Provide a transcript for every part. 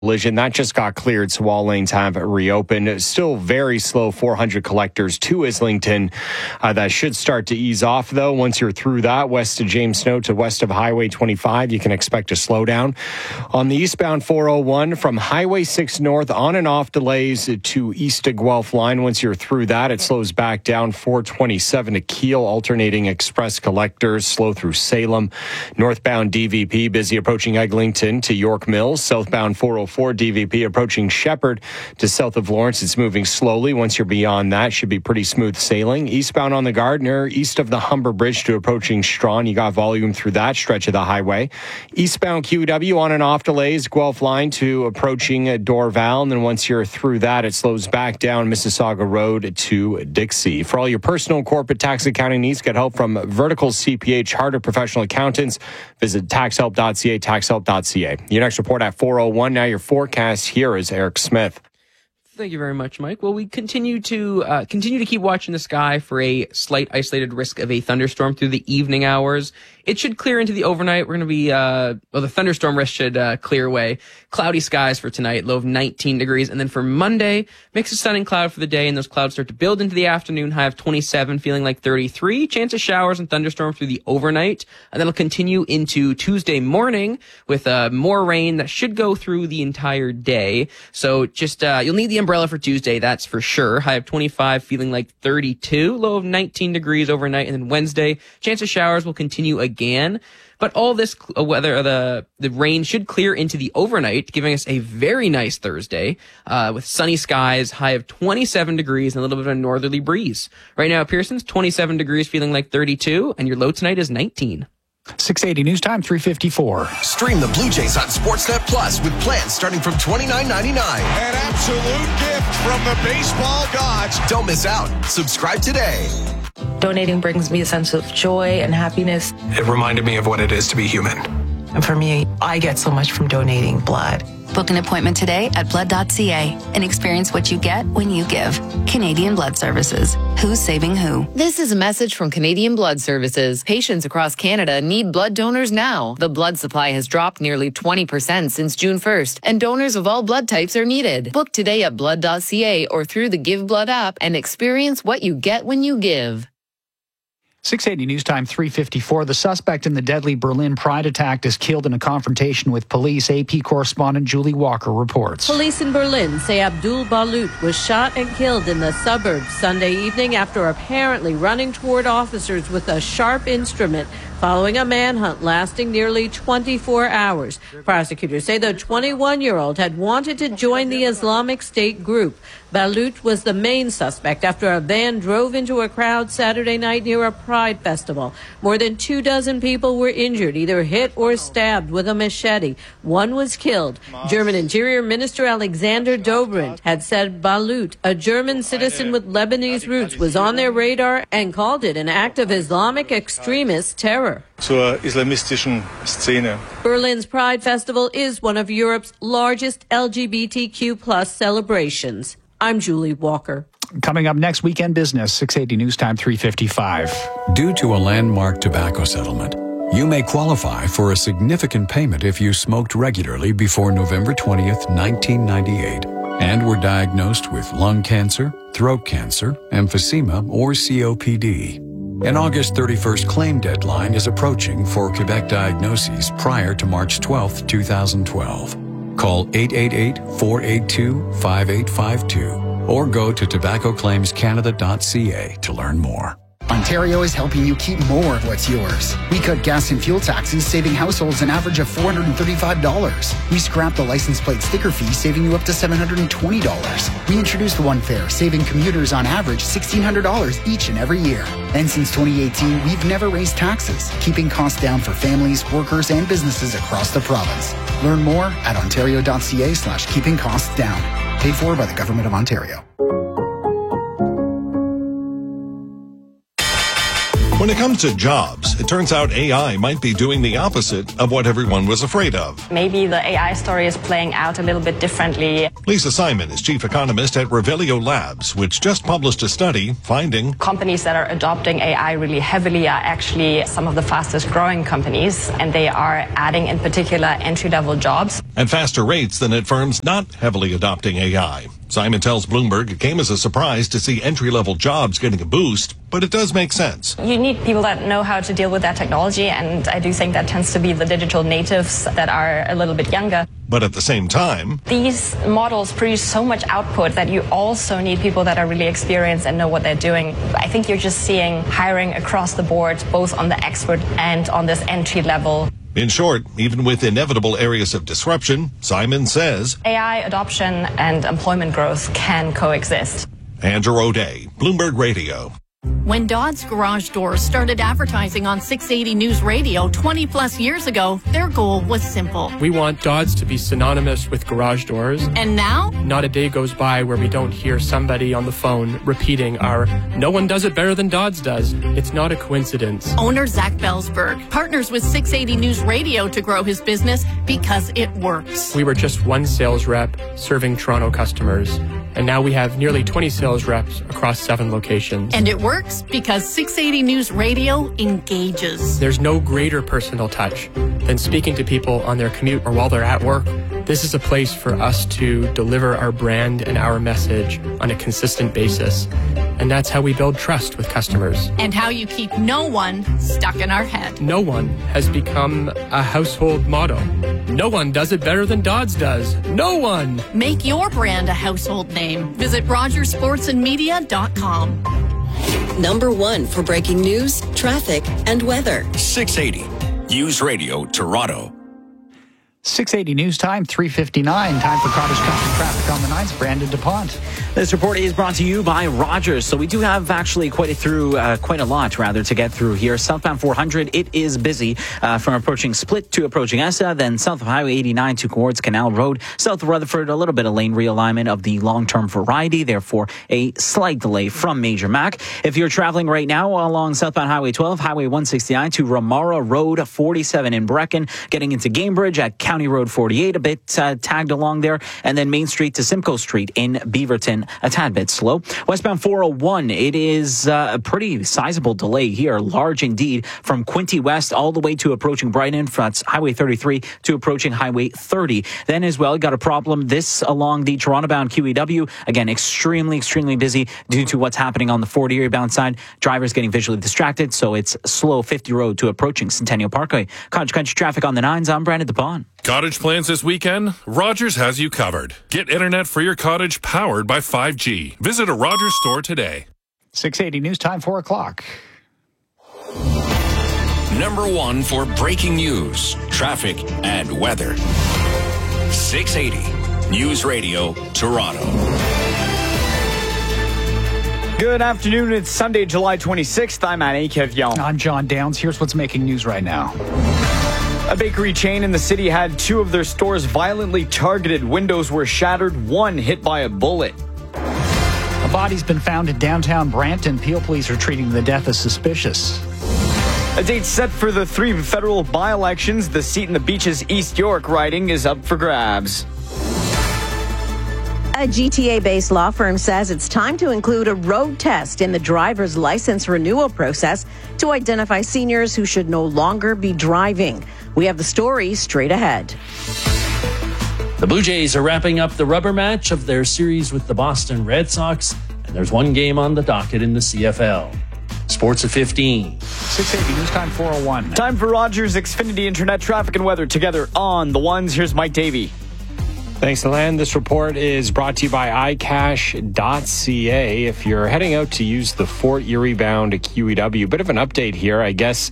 Collision that just got cleared, so all lanes have reopened. Still very slow 400 collectors to Islington. That should start to ease off, though. Once you're through that, west of James Snow to west of Highway 25, you can expect a slowdown. On the eastbound 401 from Highway 6 north, on and off delays to east of Guelph line. Once you're through that, it slows back down 427 to Kiel, alternating express collectors, slow through Salem. Northbound DVP, busy approaching Eglinton to York Mills. Southbound 404 DVP approaching Shepherd to south of Lawrence. It's moving slowly. Once you're beyond that, should be pretty smooth sailing. Eastbound on the Gardner, east of the Humber Bridge to approaching Strawn. You got volume through that stretch of the highway. Eastbound QW on and off delays, Guelph line to approaching Dorval. And then once you're through that, it slows back down Mississauga Road to Dixie. For all your personal and corporate tax accounting needs, get help from Vertical CPA Chartered Professional Accountants. Visit taxhelp.ca, taxhelp.ca. Your next report at 4:01. Now your forecast here is Eric Smith. Thank you very much, Mike. Well, we continue to keep watching the sky for a slight isolated risk of a thunderstorm through the evening hours. It should clear into the overnight. We're going to be, the thunderstorm risk should clear away. Cloudy skies for tonight, low of 19 degrees. And then for Monday, mix of sun and cloud for the day, and those clouds start to build into the afternoon, high of 27, feeling like 33. Chance of showers and thunderstorms through the overnight. And then it'll continue into Tuesday morning with more rain that should go through the entire day. So just, you'll need the umbrella for Tuesday, that's for sure. High of 25, feeling like 32. Low of 19 degrees overnight. And then Wednesday, chance of showers will continue again. But all this weather, the rain should clear into the overnight, giving us a very nice Thursday with sunny skies, high of 27 degrees, and a little bit of a northerly breeze. Right now, Pearson's 27 degrees, feeling like 32, and your low tonight is 19. 680 News Time, 354. Stream the Blue Jays on Sportsnet Plus with plans starting from $29.99. An absolute gift from the baseball gods. Don't miss out. Subscribe today. Donating brings me a sense of joy and happiness. It reminded me of what it is to be human. And for me, I get so much from donating blood. Book an appointment today at blood.ca and experience what you get when you give. Canadian Blood Services. Who's saving who? This is a message from Canadian Blood Services. Patients across Canada need blood donors now. The blood supply has dropped nearly 20% since June 1st, and donors of all blood types are needed. Book today at blood.ca or through the Give Blood app and experience what you get when you give. 680 News Time, 354. The suspect in the deadly Berlin Pride attack is killed in a confrontation with police. AP correspondent Julie Walker reports. Police in Berlin say Abdul Balut was shot and killed in the suburbs Sunday evening after apparently running toward officers with a sharp instrument following a manhunt lasting nearly 24 hours. Prosecutors say the 21-year-old had wanted to join the Islamic State group. Balut was the main suspect after a van drove into a crowd Saturday night near a Pride festival. More than 24 people were injured, either hit or stabbed with a machete. One was killed. German Interior Minister Alexander Dobrindt had said Balut, a German citizen with Lebanese roots, was on their radar and called it an act of Islamic extremist terror. Zur islamistischen Szene. Berlin's Pride Festival is one of Europe's largest LGBTQ+ celebrations. I'm Julie Walker. Coming up next, Weekend Business, 680 News Time, 355. Due to a landmark tobacco settlement, you may qualify for a significant payment if you smoked regularly before November 20th, 1998, and were diagnosed with lung cancer, throat cancer, emphysema, or COPD. An August 31st claim deadline is approaching for Quebec diagnoses prior to March 12th, 2012. Call 888-482-5852 or go to tobaccoclaimscanada.ca to learn more. Ontario is helping you keep more of what's yours. We cut gas and fuel taxes, saving households an average of $435. We scrapped the license plate sticker fee, saving you up to $720. We introduced One Fare, saving commuters on average $1,600 each and every year. And since 2018, we've never raised taxes, keeping costs down for families, workers, and businesses across the province. Learn more at ontario.ca/keeping costs down. Paid for by the Government of Ontario. When it comes to jobs, it turns out AI might be doing the opposite of what everyone was afraid of. Maybe the AI story is playing out a little bit differently. Lisa Simon is chief economist at Revelio Labs, which just published a study finding companies that are adopting AI really heavily are actually some of the fastest growing companies, and they are adding in particular entry-level jobs. at faster rates than at firms not heavily adopting AI. Simon tells Bloomberg it came as a surprise to see entry-level jobs getting a boost, but it does make sense. You need people that know how to deal with that technology, and I do think that tends to be the digital natives that are a little bit younger. But at the same time, these models produce so much output that you also need people that are really experienced and know what they're doing. I think you're just seeing hiring across the board, both on the expert and on this entry level. in short, even with inevitable areas of disruption, Simon says AI adoption and employment growth can coexist. Andrew O'Day, Bloomberg Radio. When Dodds Garage Doors started advertising on 680 News Radio 20 plus years ago, their goal was simple. We want Dodds to be synonymous with garage doors. And now? Not a day goes by where we don't hear somebody on the phone repeating our "no one does it better than Dodds does." It's not a coincidence. Owner Zach Belsberg partners with 680 News Radio to grow his business because it works. We were just one sales rep serving Toronto customers, and now we have nearly 20 sales reps across 7 locations. And it works because 680 News Radio engages. There's no greater personal touch than speaking to people on their commute or while they're at work. This is a place for us to deliver our brand and our message on a consistent basis. And that's how we build trust with customers. And how you keep no one stuck in our head. No one has become a household motto. No one does it better than Dodds does. No one! Make your brand a household name. Visit RogersSportsandMedia.com. Number 1 for breaking news, traffic, and weather. 680 News Radio, Toronto. 680 News Time, 3:59. Time for Cottage Country traffic on the 9th. Brandon DuPont. This report is brought to you by Rogers. So we do have actually quite a lot to get through here. Southbound 400, it is busy from approaching Split to approaching Essa, then south of Highway 89 towards Canal Road. South of Rutherford, a little bit of lane realignment of the long-term variety, therefore a slight delay from Major Mac. If you're traveling right now along southbound Highway 12, Highway 169 to Ramara Road 47 in Brecken, getting into Gamebridge at County Road 48, a bit tagged along there, and then Main Street to Simcoe Street in Beaverton, a tad bit slow. Westbound 401, it is a pretty sizable delay here, large indeed, from Quinte West all the way to approaching Brighton. That's Highway 33 to approaching Highway 30. Then as well, got a problem this along the Toronto-bound QEW. Again, extremely busy due to what's happening on the 40 area-bound side. Drivers getting visually distracted, so it's slow 50 Road to approaching Centennial Parkway. Cottage Country traffic on the 9s. I'm Brandon DuPont. Cottage plans this weekend? Rogers has you covered. Get internet for your cottage powered by 5G. Visit a Rogers store today. 680 News Time, 4 o'clock. Number 1 for breaking news, traffic, and weather. 680 News Radio, Toronto. Good afternoon. It's Sunday, July 26th. I'm Annie Kevion. I'm John Downs. Here's what's making news right now. A bakery chain in the city had 2 of their stores violently targeted. Windows were shattered, 1 hit by a bullet. A body's been found in downtown Brampton. Peel police are treating the death as suspicious. A date set for the 3 federal by-elections. The seat in the Beaches East York riding is up for grabs. A GTA-based law firm says it's time to include a road test in the driver's license renewal process to identify seniors who should no longer be driving. We have the story straight ahead. The Blue Jays are wrapping up the rubber match of their series with the Boston Red Sox, and there's one game on the docket in the CFL. Sports at 15. 680 News Time, 401. Time for Rogers Xfinity Internet traffic and weather together on the ones. Here's Mike Davey. Thanks, Deland. This report is brought to you by iCash.ca. If you're heading out to use the Fort Erie bound QEW, bit of an update here, I guess.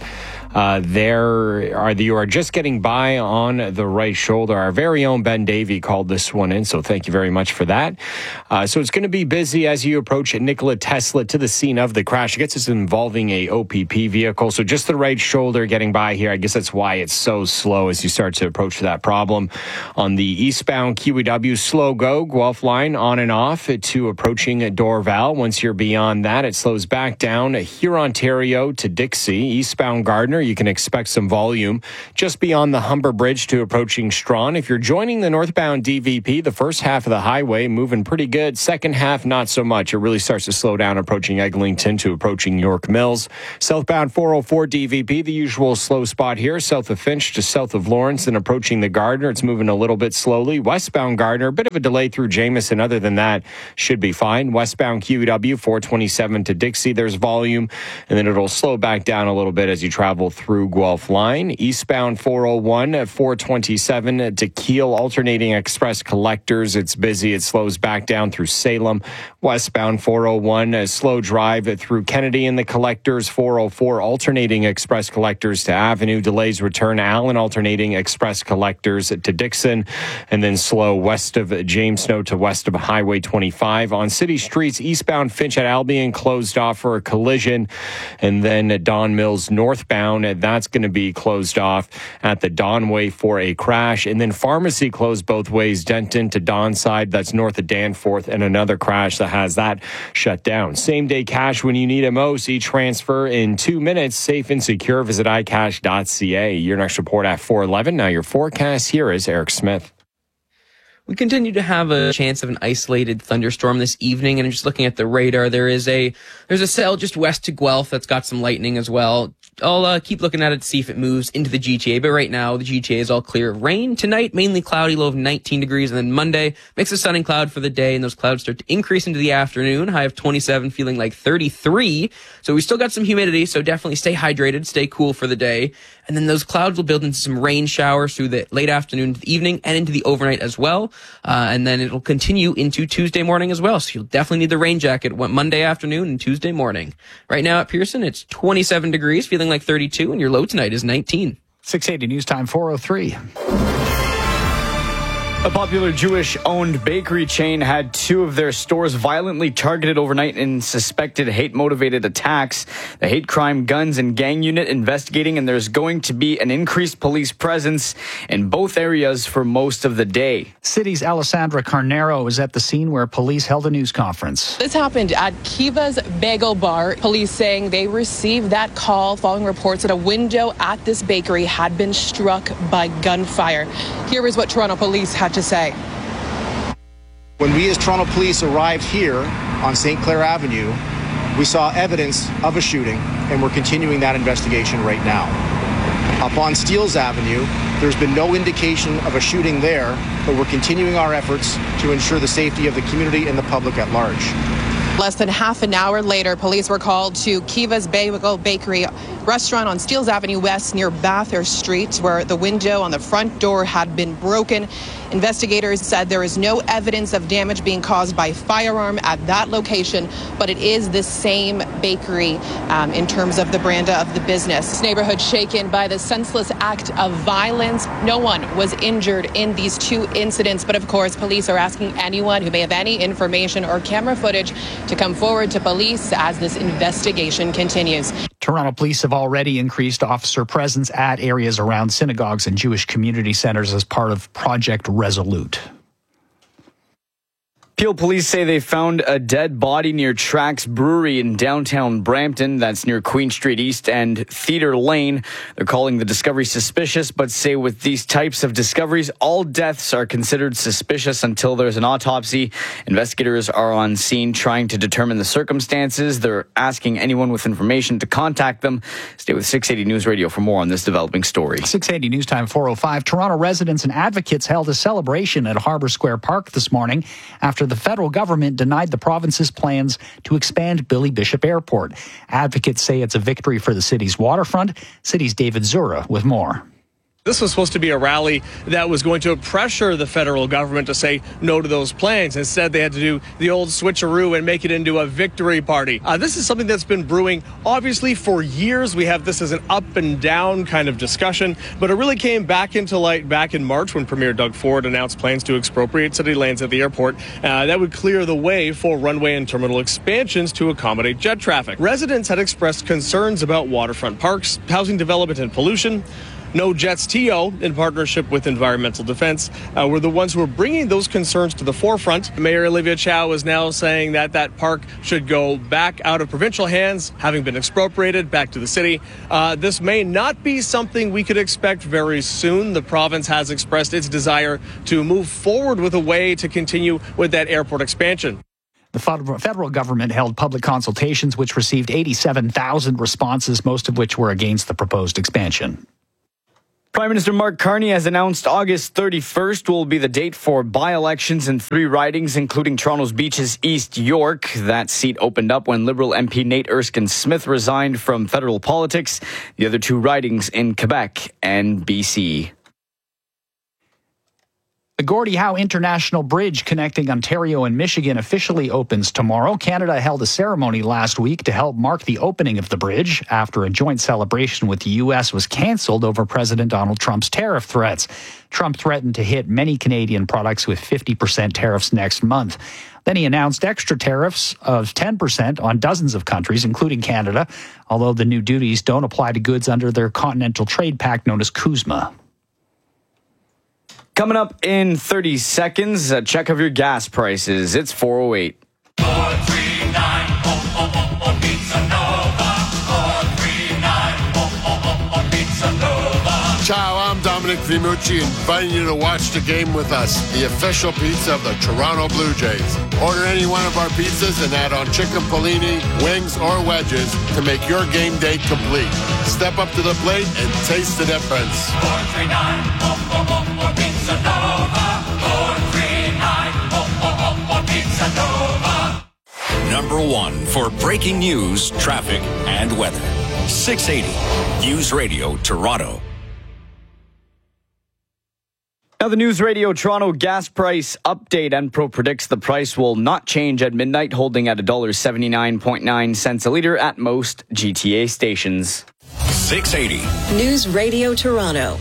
You are just getting by on the right shoulder. Our very own Ben Davey called this one in, so thank you very much for that. So it's going to be busy as you approach Nikola Tesla to the scene of the crash. I guess it's involving a OPP vehicle, so just the right shoulder getting by here. I guess that's why it's so slow as you start to approach that problem. On the eastbound QEW, slow go, Guelph line on and off to approaching Dorval. Once you're beyond that, it slows back down here, Ontario to Dixie. Eastbound Gardner center. You can expect some volume just beyond the Humber Bridge to approaching Strawn. If you're joining the northbound DVP, the first half of the highway moving pretty good. Second half, not so much. It really starts to slow down approaching Eglinton to approaching York Mills. Southbound 404 DVP, the usual slow spot here, south of Finch to south of Lawrence and approaching the Gardner. It's moving a little bit slowly. Westbound Gardner, a bit of a delay through Jameson. Other than that, should be fine. Westbound QEW 427 to Dixie, there's volume, and then it'll slow back down a little bit as you travel through Guelph Line. Eastbound 401 at 427 to Kiel, alternating express collectors. It's busy. It slows back down through Salem. Westbound 401, a slow drive through Kennedy and the collectors. 404, alternating express collectors to Avenue. Delays return Allen, alternating express collectors to Dixon, and then slow west of James Snow to west of Highway 25. On city streets, eastbound Finch at Albion closed off for a collision, and then at Don Mills northbound, that's going to be closed off at the Donway for a crash, and then Pharmacy closed both ways, Denton to Donside, that's north of Danforth, and another crash that has that shut down. Same day cash when you need it most. E-transfer in 2 minutes, safe and secure. Visit iCash.ca. Your next report at 4:11. Now your forecast, here is Eric Smith. We continue to have a chance of an isolated thunderstorm this evening, and just looking at the radar, there's a cell just west to Guelph that's got some lightning as well. I'll keep looking at it to see if it moves into the GTA, but right now the GTA is all clear of rain. Tonight, mainly cloudy, low of 19 degrees, and then Monday, mix of sun and cloud for the day, and those clouds start to increase into the afternoon. High of 27, feeling like 33. So we still got some humidity, so definitely stay hydrated, stay cool for the day. And then those clouds will build into some rain showers through the late afternoon to the evening and into the overnight as well. And then it'll continue into Tuesday morning as well. So you'll definitely need the rain jacket Monday afternoon and Tuesday morning. Right now at Pearson, it's 27 degrees, feeling like 32, and your low tonight is 19. 680 News Time 4:03. A popular Jewish-owned bakery chain had two of their stores violently targeted overnight in suspected hate-motivated attacks. The hate crime guns and gang unit investigating, and there's going to be an increased police presence in both areas for most of the day. City's Alessandra Carnero is at the scene where police held a news conference. This happened at Kiva's Bagel Bar. Police saying they received that call following reports that a window at this bakery had been struck by gunfire. Here is what Toronto police had to say. When we as Toronto police arrived here on St. Clair Avenue, we saw evidence of a shooting, and we're continuing that investigation right now. Up on Steeles Avenue, there's been no indication of a shooting there, but we're continuing our efforts to ensure the safety of the community and the public at large. Less than half an hour later, police were called to Kiva's Bagel Bakery restaurant on Steeles Avenue West near Bathurst Street, where the window on the front door had been broken. Investigators said there is no evidence of damage being caused by firearm at that location, but it is the same bakery in terms of the brand of the business. This neighborhood shaken by the senseless act of violence. No one was injured in these two incidents, but of course, police are asking anyone who may have any information or camera footage to come forward to police as this investigation continues. Toronto police have already increased officer presence at areas around synagogues and Jewish community centers as part of Project Resolute. Peel police say they found a dead body near Trax Brewery in downtown Brampton. That's near Queen Street East and Theatre Lane. They're calling the discovery suspicious, but say with these types of discoveries, all deaths are considered suspicious until there's an autopsy. Investigators are on scene trying to determine the circumstances. They're asking anyone with information to contact them. Stay with 680 News Radio for more on this developing story. 680 News Time 4:05. Toronto residents and advocates held a celebration at Harbour Square Park this morning after the federal government denied the province's plans to expand Billy Bishop Airport. Advocates say it's a victory for the city's waterfront. City's David Zura with more. This was supposed to be a rally that was going to pressure the federal government to say no to those plans. Instead, they had to do the old switcheroo and make it into a victory party. This is something that's been brewing, obviously, for years. We have this as an up and down kind of discussion, but it really came back into light back in March when Premier Doug Ford announced plans to expropriate city lands at the airport. That would clear the way for runway and terminal expansions to accommodate jet traffic. Residents had expressed concerns about waterfront parks, housing development, and pollution. No Jets TO, in partnership with Environmental Defense, were the ones who were bringing those concerns to the forefront. Mayor Olivia Chow is now saying that that park should go back out of provincial hands, having been expropriated back to the city. This may not be something we could expect very soon. The province has expressed its desire to move forward with a way to continue with that airport expansion. The federal government held public consultations, which received 87,000 responses, most of which were against the proposed expansion. Prime Minister Mark Carney has announced August 31st will be the date for by-elections in 3 ridings, including Toronto's Beaches East York. That seat opened up when Liberal MP Nate Erskine-Smith resigned from federal politics. The other 2 ridings in Quebec and BC. The Gordie Howe International Bridge connecting Ontario and Michigan officially opens tomorrow. Canada held a ceremony last week to help mark the opening of the bridge after a joint celebration with the U.S. was canceled over President Donald Trump's tariff threats. Trump threatened to hit many Canadian products with 50% tariffs next month. Then he announced extra tariffs of 10% on dozens of countries, including Canada, although the new duties don't apply to goods under their Continental Trade Pact known as CUSMA. Coming up in 30 seconds, a check of your gas prices. It's 408. 439 Pizza Nova. 439 Pizza Nova. Ciao, I'm Dominic Vimucci, inviting you to watch the game with us, the official pizza of the Toronto Blue Jays. Order any one of our pizzas and add on chicken Polini, wings, or wedges to make your game day complete. Step up to the plate and taste the difference. 439 Pizza Nova. 439 Pizza Nova. Number 1 for breaking news, traffic, and weather. 680 News Radio Toronto. Now, the News Radio Toronto gas price update. Enpro predicts the price will not change at midnight, holding at $1.79.9 a litre at most GTA stations. 680 News Radio Toronto.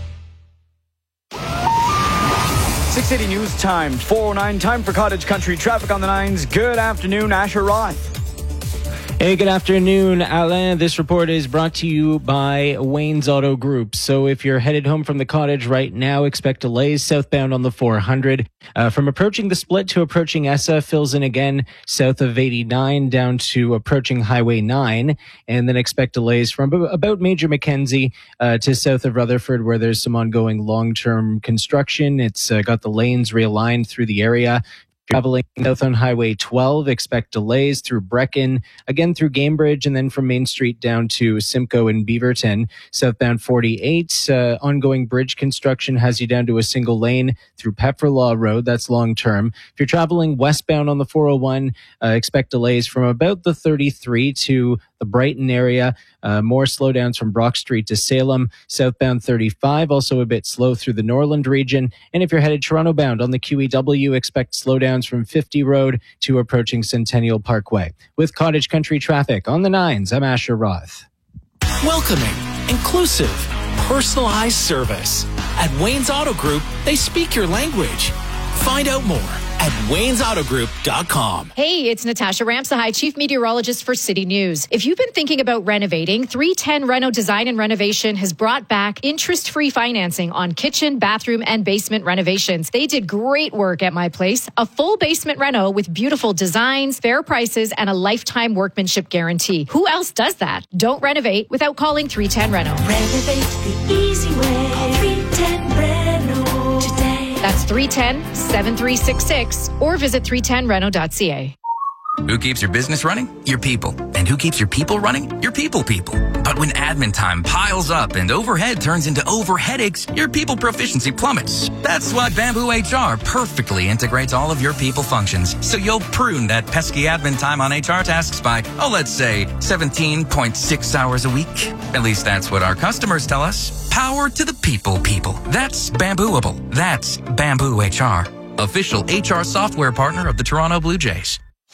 680 News Time, 4:09. Time for Cottage Country traffic on the 9s. Good afternoon, Asher Roth. Hey, good afternoon, Alain. This report is brought to you by Wayne's Auto Group. So if you're headed home from the cottage right now, expect delays southbound on the 400. From approaching the split to approaching Essa, fills in again south of 89 down to approaching Highway 9. And then expect delays from about Major Mackenzie to south of Rutherford, where there's some ongoing long-term construction. It's got the lanes realigned through the area. Traveling south on Highway 12, expect delays through Brecken, again through Gamebridge, and then from Main Street down to Simcoe and Beaverton. Southbound 48, ongoing bridge construction has you down to a single lane through Pepperlaw Road. That's long term. If you're traveling westbound on the 401, expect delays from about the 33 to the Brighton area. More slowdowns from Brock Street to Salem. Southbound 35, also a bit slow through the Norland region. And if you're headed Toronto bound on the QEW, expect slowdowns from 50 Road to approaching Centennial Parkway. With Cottage Country traffic on the 9s, I'm Asher Roth. Welcoming, inclusive, personalized service. At Wayne's Auto Group, they speak your language. Find out more at waynesautogroup.com. Hey, it's Natasha Ramsahai, Chief Meteorologist for City News. If you've been thinking about renovating, 310 Reno Design and Renovation has brought back interest-free financing on kitchen, bathroom, and basement renovations. They did great work at my place. A full basement reno with beautiful designs, fair prices, and a lifetime workmanship guarantee. Who else does that? Don't renovate without calling 310 Reno. Renovate the easy way. Call 310 Reno today. That's 310-7366 or visit 310reno.ca. Who keeps your business running? Your people. And who keeps your people running? Your people. But when admin time piles up and overhead turns into overheadaches, your people proficiency plummets. That's why Bamboo HR perfectly integrates all of your people functions. So you'll prune that pesky admin time on HR tasks by, let's say 17.6 hours a week. At least that's what our customers tell us. Power to the people. That's Bambooable. That's Bamboo HR. Official HR software partner of the Toronto Blue Jays.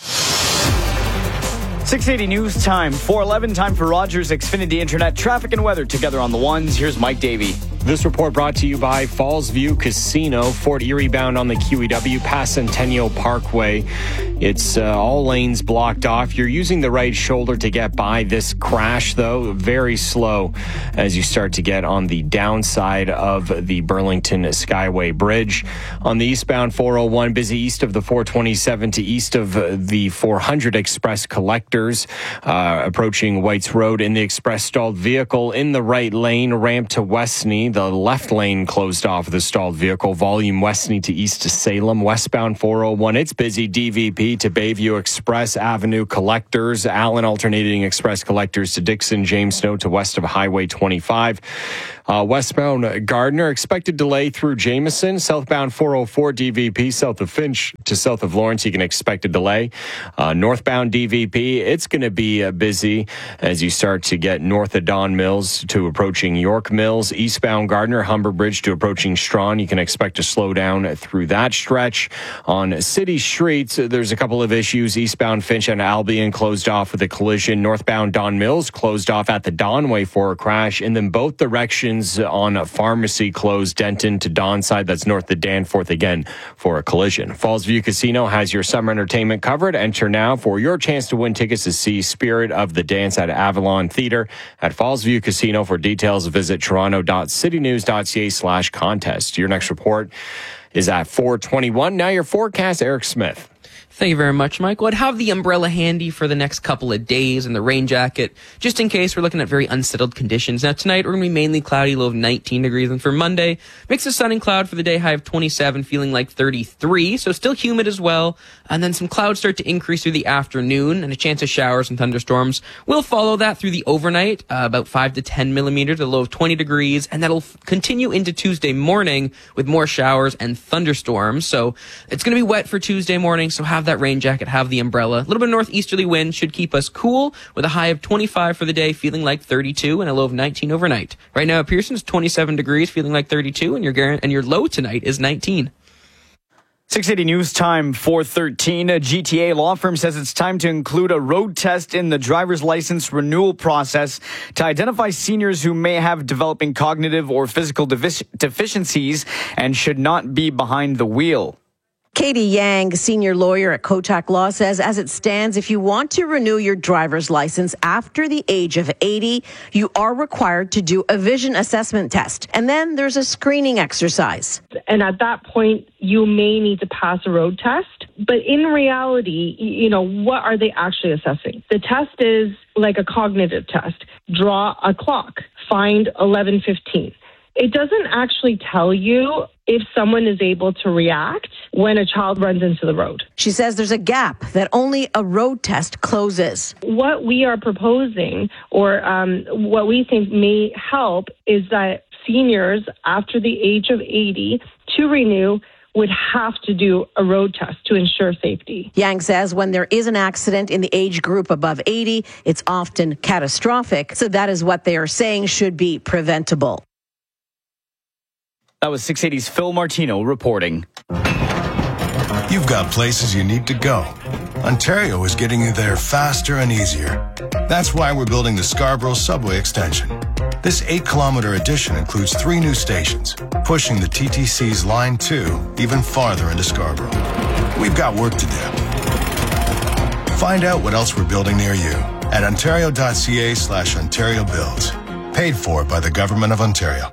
680 News Time, 4:11. Time for Rogers Xfinity Internet traffic and weather together on the 1s. Here's Mike Davey. This report brought to you by Falls View Casino, Fort Erie bound on the QEW, past Centennial Parkway. It's all lanes blocked off. You're using the right shoulder to get by this crash, though. Very slow as you start to get on the downside of the Burlington Skyway Bridge. On the eastbound 401, busy east of the 427 to east of the 400 Express collectors, approaching Whites Road in the express stalled vehicle in the right lane, ramp to Westney. The left lane closed off the stalled vehicle. Volume Westney to east to Salem. Westbound 401, it's busy. DVP to Bayview Express Avenue collectors. Allen alternating express collectors to Dixon. James Snow to west of Highway 25. Westbound Gardner, expected delay through Jameson. Southbound 404 DVP, south of Finch to south of Lawrence, you can expect a delay. Northbound DVP, it's going to be busy as you start to get north of Don Mills to approaching York Mills. Eastbound Gardner, Humber Bridge to approaching Strawn, you can expect to slow down through that stretch. On city streets, there's a couple of issues. Eastbound Finch and Albion closed off with a collision. Northbound Don Mills closed off at the Donway for a crash, and then both directions on Pharmacy closed, Denton to Donside, that's north of Danforth again for a collision. Falls View Casino has your summer entertainment covered. Enter now for your chance to win tickets to see Spirit of the Dance at Avalon Theatre at Falls View Casino. For details, visit toronto.citynews.ca/contest. Your next report is at 4:21. Now your forecast, Eric Smith. Thank you very much, Michael. I'd have the umbrella handy for the next couple of days and the rain jacket, just in case we're looking at very unsettled conditions. Now, tonight, we're going to be mainly cloudy, low of 19 degrees. And for Monday, mix of sun and cloud for the day, high of 27, feeling like 33. So still humid as well. And then some clouds start to increase through the afternoon, and a chance of showers and thunderstorms. We'll follow that through the overnight, about 5 to 10 millimeters, a low of 20 degrees. And that'll continue into Tuesday morning with more showers and thunderstorms. So it's going to be wet for Tuesday morning, so have that rain jacket, have the umbrella. A little bit of northeasterly wind should keep us cool with a high of 25 for the day, feeling like 32, and a low of 19 overnight. Right now at Pearson's 27 degrees, feeling like 32, and your low tonight is 19. 680 News Time 4:13. A GTA law firm says it's time to include a road test in the driver's license renewal process to identify seniors who may have developing cognitive or physical deficiencies and should not be behind the wheel. Katie Yang, senior lawyer at Kotak Law, says as it stands, if you want to renew your driver's license after the age of 80, you are required to do a vision assessment test. And then there's a screening exercise. And at that point, you may need to pass a road test. But in reality, what are they actually assessing? The test is like a cognitive test. Draw a clock. Find 11:15. It doesn't actually tell you if someone is able to react when a child runs into the road. She says there's a gap that only a road test closes. What we are proposing, or what we think may help, is that seniors after the age of 80 to renew would have to do a road test to ensure safety. Yang says when there is an accident in the age group above 80, it's often catastrophic. So that is what they are saying should be preventable. That was 680's Phil Martino reporting. You've got places you need to go. Ontario is getting you there faster and easier. That's why we're building the Scarborough Subway Extension. This 8-kilometer addition includes 3 new stations, pushing the TTC's Line 2 even farther into Scarborough. We've got work to do. Find out what else we're building near you at ontario.ca/Ontario Builds. Paid for by the Government of Ontario.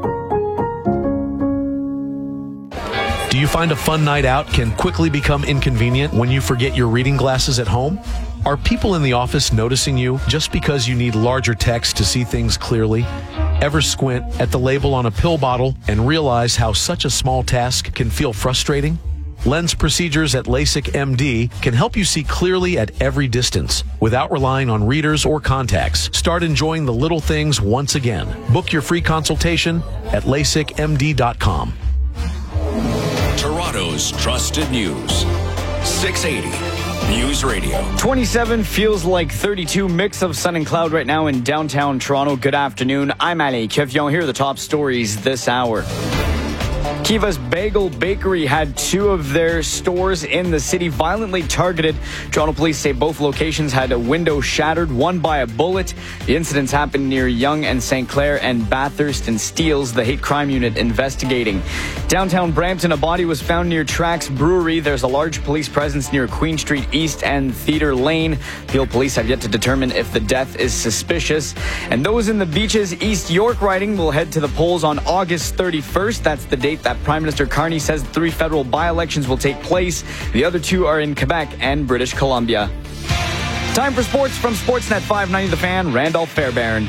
Do you find a fun night out can quickly become inconvenient when you forget your reading glasses at home? Are people in the office noticing you just because you need larger text to see things clearly? Ever squint at the label on a pill bottle and realize how such a small task can feel frustrating? Lens procedures at LASIK MD can help you see clearly at every distance without relying on readers or contacts. Start enjoying the little things once again. Book your free consultation at LASIKMD.com. Toronto's trusted news. 680 News Radio. 27 feels like 32. Mix of sun and cloud right now in downtown Toronto. Good afternoon. I'm Ali Kevion. Here are the top stories this hour. Kiva's Bagel Bakery had 2 of their stores in the city violently targeted. Toronto police say both locations had a window shattered, one by a bullet. The incidents happened near Yonge and St. Clair and Bathurst and Steeles, the hate crime unit investigating. Downtown Brampton, a body was found near Trax Brewery. There's a large police presence near Queen Street East and Theatre Lane. Peel police have yet to determine if the death is suspicious. And those in the Beaches East York riding will head to the polls on August 31st. That's the date that Prime Minister Carney says 3 federal by-elections will take place. The other 2 are in Quebec and British Columbia. Time for sports from Sportsnet 590 The Fan, Randolph Fairbairn.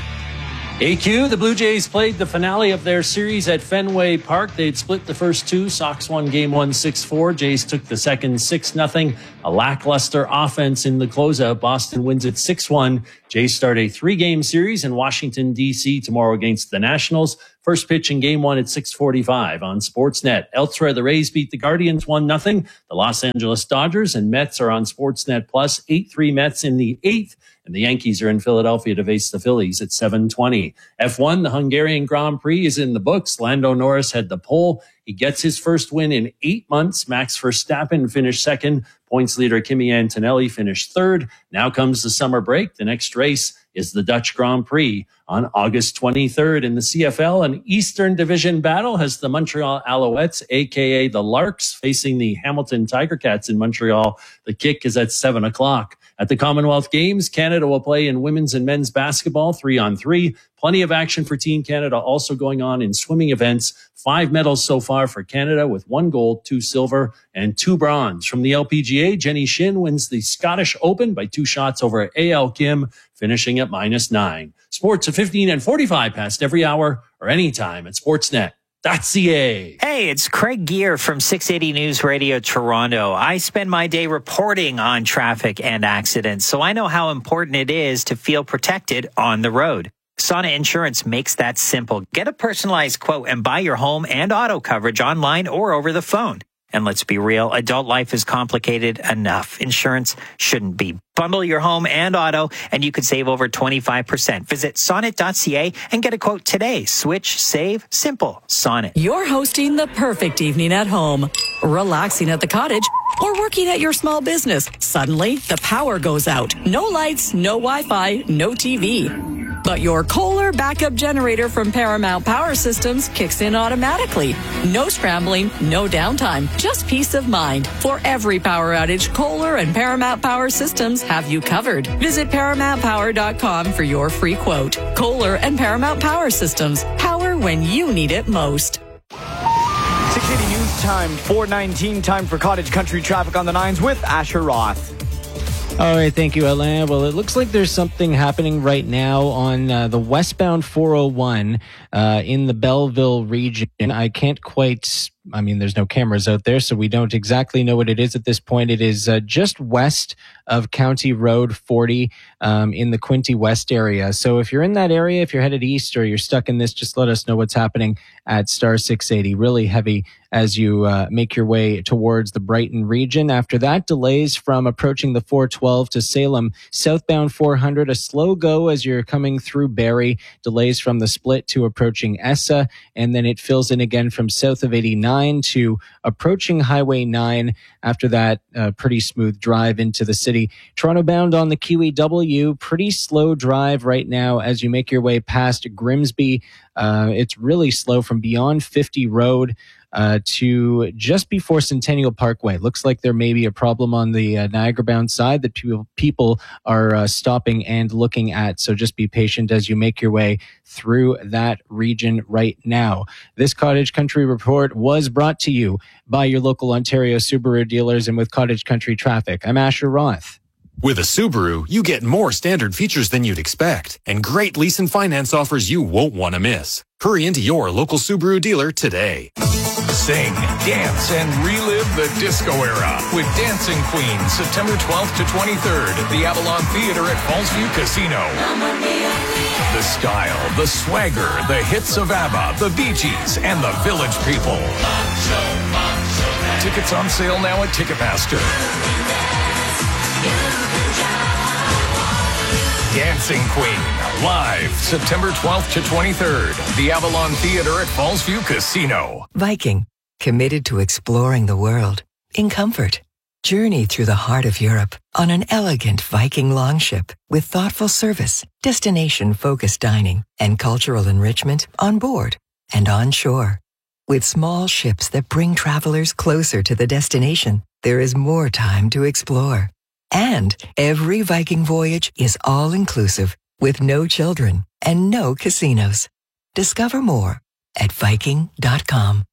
AQ, the Blue Jays played the finale of their series at Fenway Park. They'd split the first 2. Sox won game 1 6-4. Jays took the second 6-0. A lackluster offense in the closeout. Boston wins it 6-1. Jays start a 3-game series in Washington, D.C. tomorrow against the Nationals. First pitch in game 1 at 6:45 on Sportsnet. Elsewhere, the Rays beat the Guardians 1-0. The Los Angeles Dodgers and Mets are on Sportsnet Plus. 8-3 Mets in the 8th. And the Yankees are in Philadelphia to face the Phillies at 7:20. F1, the Hungarian Grand Prix is in the books. Lando Norris had the pole. He gets his first win in 8 months. Max Verstappen finished second. Points leader Kimi Antonelli finished third. Now comes the summer break. The next race is the Dutch Grand Prix on August 23rd. In the CFL, an Eastern Division battle has the Montreal Alouettes, a.k.a. the Larks, facing the Hamilton Tiger Cats in Montreal. The kick is at 7 o'clock. At the Commonwealth Games, Canada will play in women's and men's basketball 3-on-3. Plenty of action for Team Canada also going on in swimming events. 5 medals so far for Canada with 1 gold, 2 silver, and 2 bronze. From the LPGA, Jenny Shin wins the Scottish Open by 2 shots over A.L. Kim, finishing at -9. Sports at 15 and 45 past every hour or anytime at Sportsnet.ca. Hey, it's Craig Gear from 680 News Radio Toronto. I spend my day reporting on traffic and accidents, so I know how important it is to feel protected on the road. Sana Insurance makes that simple. Get a personalized quote and buy your home and auto coverage online or over the phone. And let's be real, adult life is complicated enough. Insurance shouldn't be. Bundle your home and auto, and you could save over 25%. Visit sonnet.ca and get a quote today. Switch, save, simple. Sonnet. You're hosting the perfect evening at home, relaxing at the cottage, or working at your small business. Suddenly, the power goes out. No lights, no Wi-Fi, no TV. But your Kohler backup generator from Paramount Power Systems kicks in automatically. No scrambling, no downtime, just peace of mind. For every power outage, Kohler and Paramount Power Systems have you covered. Visit ParamountPower.com for your free quote. Kohler and Paramount Power Systems. Power when you need it most. 680 News Time, 4:19, time for Cottage Country traffic on the 9s with Asher Roth. All right, thank you, Alain. Well, it looks like there's something happening right now on the westbound 401 in the Belleville region. I can't quite... there's no cameras out there, so we don't exactly know what it is at this point. It is just west of County Road 40 in the Quinte West area. So if you're in that area, if you're headed east or you're stuck in this, just let us know what's happening at star 680. Really heavy as you make your way towards the Brighton region. After that, delays from approaching the 412 to Salem. Southbound 400, a slow go as you're coming through Barrie. Delays from the split to approaching Essa, and then it fills in again from south of 89 to approaching Highway 9. After that, pretty smooth drive into the city. Toronto bound on the QEW, pretty slow drive right now as you make your way past Grimsby. It's really slow from beyond 50 Road to just before Centennial Parkway. Looks like there may be a problem on the Niagara-bound side that people are stopping and looking at. So just be patient as you make your way through that region right now. This Cottage Country Report was brought to you by your local Ontario Subaru dealers and with Cottage Country Traffic. I'm Asher Roth. With a Subaru, you get more standard features than you'd expect and great lease and finance offers you won't want to miss. Hurry into your local Subaru dealer today. Sing, dance, and relive the disco era with Dancing Queen, September 12th to 23rd at the Avalon Theater at Fallsview Casino. The style, the swagger, the hits of ABBA, the Bee Gees, and the Village People. Tickets on sale now at Ticketmaster. Dancing Queen, live September 12th to 23rd, the Avalon Theater at Fallsview Casino. Viking, committed to exploring the world in comfort. Journey through the heart of Europe on an elegant Viking longship with thoughtful service, destination-focused dining, and cultural enrichment on board and on shore. With small ships that bring travelers closer to the destination, there is more time to explore. And every Viking voyage is all-inclusive with no children and no casinos. Discover more at Viking.com.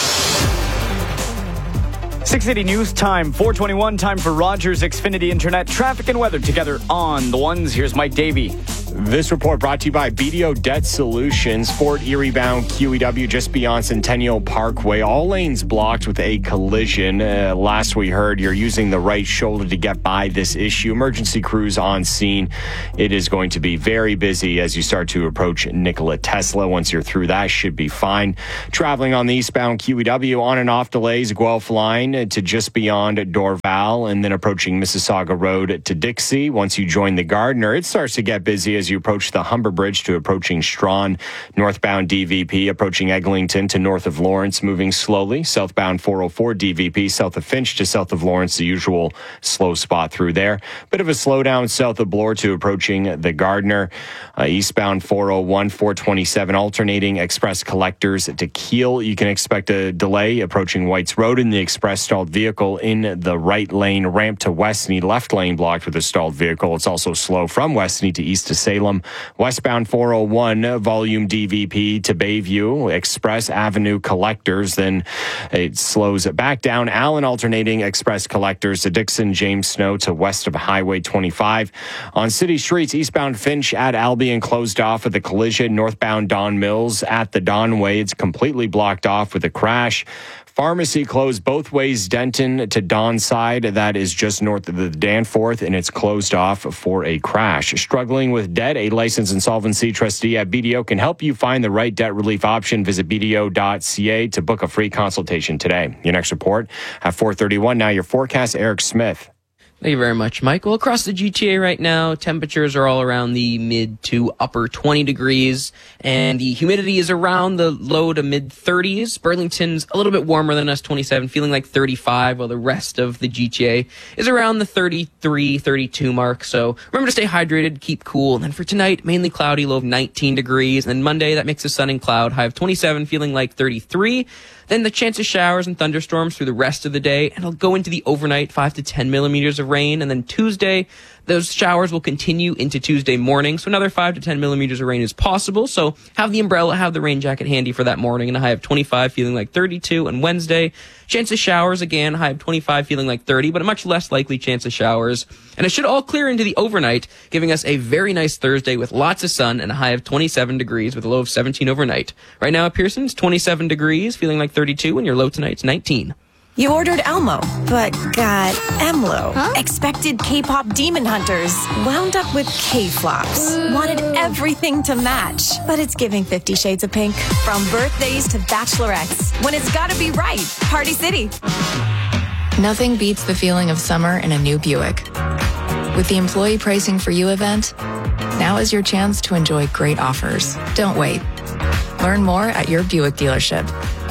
680 News Time, 421, time for Rogers Xfinity Internet. Traffic and weather together on the ones. Here's Mike Davey. This report brought to you by BDO Debt Solutions. Fort Erie bound QEW just beyond Centennial Parkway. All lanes blocked with a collision. Last we heard, you're using the right shoulder to get by this issue. Emergency crews on scene. It is going to be very busy as you start to approach Nikola Tesla. Once you're through that, should be fine. Traveling on the eastbound QEW, on and off delays, Guelph line to just beyond Dorval, and then approaching Mississauga Road to Dixie. Once you join the Gardiner, it starts to get busy as you approach the Humber Bridge to approaching Strawn. Northbound DVP approaching Eglinton to north of Lawrence, moving slowly. Southbound 404 DVP south of Finch to south of Lawrence, the usual slow spot through there. Bit of a slowdown south of Bloor to approaching the Gardiner. Eastbound 401, 427 alternating express collectors to Kiel. You can expect a delay approaching Whites Road in the express stalled vehicle in the right lane. Ramp to Westney, left lane blocked with a stalled vehicle. It's also slow from Westney to east to Salem. Westbound 401, volume DVP to Bayview, Express Avenue collectors. Then it slows it back down. Allen alternating express collectors to Dixon, James Snow to west of Highway 25. On city streets, eastbound Finch at Albion closed off with a collision. Northbound Don Mills at the Donway, it's completely blocked off with a crash. Pharmacy closed both ways, Denton to Donside. That is just north of the Danforth, and it's closed off for a crash. Struggling with debt, a licensed insolvency trustee at BDO can help you find the right debt relief option. Visit BDO.ca to book a free consultation today. Your next report at 4:31. Now your forecast, Eric Smith. Thank you very much, Michael. Across the GTA right now, temperatures are all around the mid to upper 20 degrees, and the humidity is around the low to mid 30s. Burlington's a little bit warmer than us, 27, feeling like 35, while the rest of the GTA is around the 33, 32 mark. So remember to stay hydrated, keep cool. And then for tonight, mainly cloudy, low of 19 degrees. And then Monday, that mix of sun and cloud, high of 27, feeling like 33. Then the chance of showers and thunderstorms through the rest of the day, and it'll go into the overnight, 5 to 10 millimeters of rain. And then Tuesday, those showers will continue into Tuesday morning, so another 5 to 10 millimeters of rain is possible. So have the umbrella, have the rain jacket handy for that morning, and a high of 25, feeling like 32. And Wednesday, chance of showers again, high of 25, feeling like 30, but a much less likely chance of showers. And it should all clear into the overnight, giving us a very nice Thursday with lots of sun and a high of 27 degrees with a low of 17 overnight. Right now at Pearson's, 27 degrees, feeling like 32, and your low tonight's 19. You ordered Elmo, but got Emlo. Huh? Expected K-pop demon hunters. Wound up with K-flops. Wanted everything to match, but it's giving 50 Shades of Pink. From birthdays to bachelorettes, when it's gotta be right. Party City. Nothing beats the feeling of summer in a new Buick. With the Employee Pricing for You event, now is your chance to enjoy great offers. Don't wait. Learn more at your Buick dealership.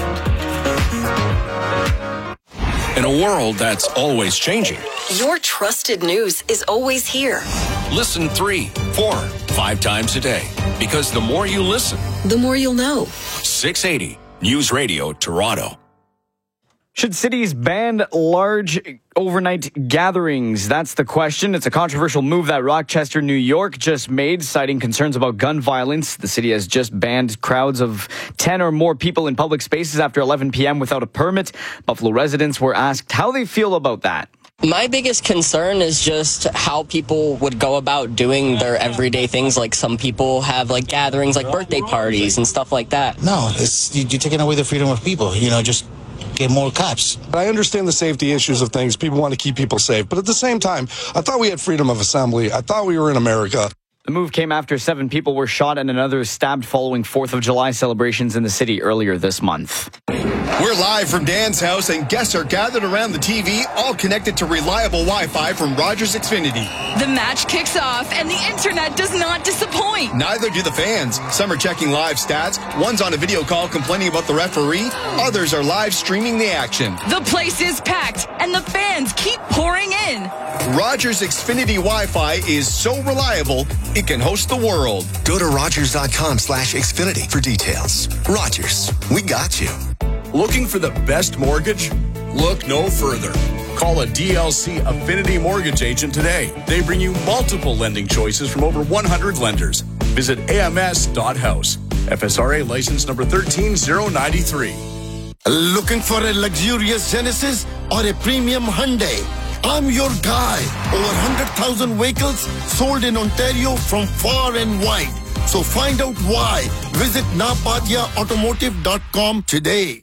In a world that's always changing, your trusted news is always here. Listen 3, 4, 5 times a day. Because the more you listen, the more you'll know. 680 News Radio Toronto. Should cities ban large overnight gatherings? That's the question. It's a controversial move that Rochester, New York just made, citing concerns about gun violence. The city has just banned crowds of 10 or more people in public spaces after 11 p.m. without a permit. Buffalo residents were asked how they feel about that. My biggest concern is just how people would go about doing their everyday things. Like some people have like gatherings, like birthday parties and stuff like that. No, you're taking away the freedom of people, just get more cops. I understand the safety issues of things. People want to keep people safe. But at the same time, I thought we had freedom of assembly. I thought we were in America. The move came after 7 people were shot and another stabbed following 4th of July celebrations in the city earlier this month. We're live from Dan's house, and guests are gathered around the TV, all connected to reliable Wi-Fi from Rogers Xfinity. The match kicks off, and the internet does not disappoint. Neither do the fans. Some are checking live stats. One's on a video call complaining about the referee. Others are live streaming the action. The place is packed, and the fans keep pouring in. Rogers Xfinity Wi-Fi is so reliable, it can host the world. Go to Rogers.com/Xfinity for details. Rogers, we got you. Looking for the best mortgage? Look no further. Call a DLC Affinity Mortgage agent today. They bring you multiple lending choices from over 100 lenders. Visit ams.house. FSRA license number 13093. Looking for a luxurious Genesis or a premium Hyundai? I'm your guy. Over 100,000 vehicles sold in Ontario from far and wide. So find out why. Visit napadiaautomotive.com today.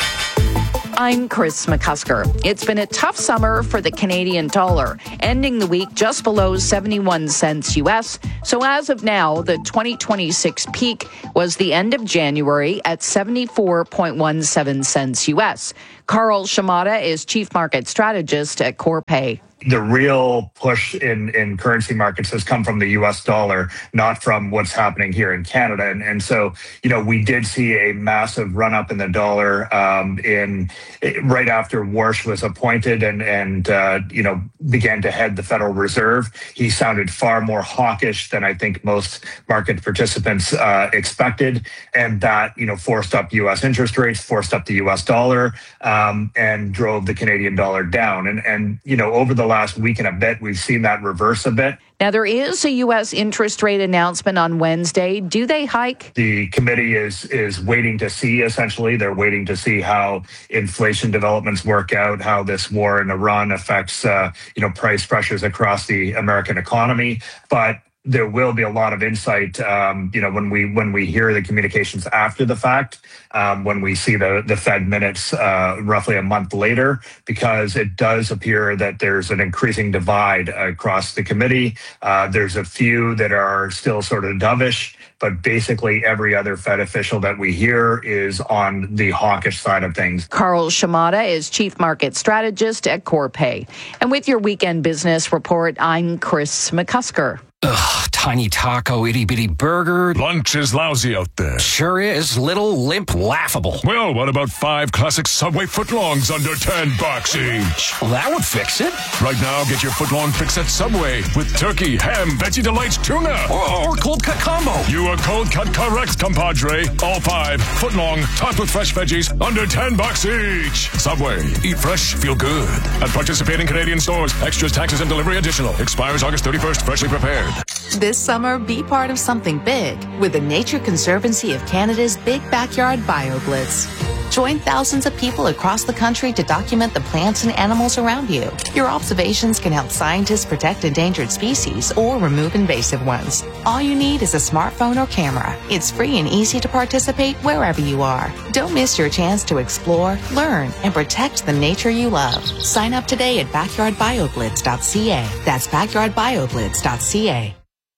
I'm Chris McCusker. It's been a tough summer for the Canadian dollar, ending the week just below 71 cents U.S. So as of now, the 2026 peak was the end of January at 74.17 cents U.S. Carl Shimada is Chief Market Strategist at Corpay. The real push in currency markets has come from the U.S. dollar, not from what's happening here in Canada. And so, we did see a massive run up in the dollar right after Warsh was appointed and began to head the Federal Reserve. He sounded far more hawkish than I think most market participants expected. And that, forced up U.S. interest rates, forced up the U.S. dollar, and drove the Canadian dollar down. And over the last week and a bit, we've seen that reverse a bit. Now, there is a U.S. interest rate announcement on Wednesday. Do they hike? The committee is waiting to see, essentially. They're waiting to see how inflation developments work out, how this war in Iran affects, price pressures across the American economy. But there will be a lot of insight, when we hear the communications after the fact, when we see the Fed minutes roughly a month later, because it does appear that there's an increasing divide across the committee. There's a few that are still sort of dovish, but basically every other Fed official that we hear is on the hawkish side of things. Carl Shimada is Chief Market Strategist at Corpay. And with your weekend business report, I'm Chris McCusker. Ugh, tiny taco, itty-bitty burger. Lunch is lousy out there. Sure is. Little, limp, laughable. Well, what about 5 classic Subway footlongs under $10 each? Well, that would fix it. Right now, get your footlong fix at Subway with turkey, ham, veggie delights, tuna. Or cold cut combo. You are cold cut correct, compadre. All 5 footlong, topped with fresh veggies, under $10 each. Subway. Eat fresh, feel good. At participating Canadian stores. Extras, taxes, and delivery additional. Expires August 31st. Freshly prepared. This summer, be part of something big with the Nature Conservancy of Canada's Big Backyard BioBlitz. Join thousands of people across the country to document the plants and animals around you. Your observations can help scientists protect endangered species or remove invasive ones. All you need is a smartphone or camera. It's free and easy to participate wherever you are. Don't miss your chance to explore, learn, and protect the nature you love. Sign up today at backyardbioblitz.ca. That's backyardbioblitz.ca.